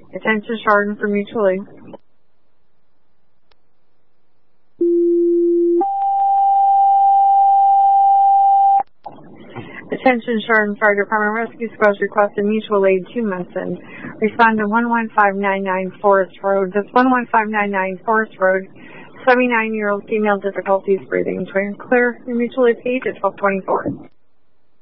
Attention Chardon for mutual aid. Attention Chardon Fire Department Rescue Squad requested mutual aid to Munson. Respond to 11599 Forest Road. That's 11599 Forest Road. 79-year-old female difficulties breathing. Clear your mutual aid page at 1224.